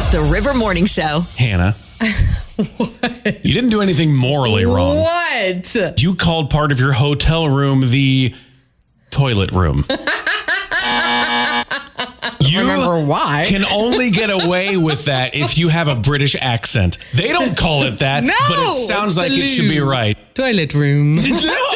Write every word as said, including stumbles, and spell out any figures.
The River Morning Show. Hannah. What? You didn't do anything morally wrong. What? You called part of your hotel room the toilet room. You remember why. can only get away with that if you have a British accent. They don't call it that, No, but it sounds like the it should be loo. right. Toilet room. No,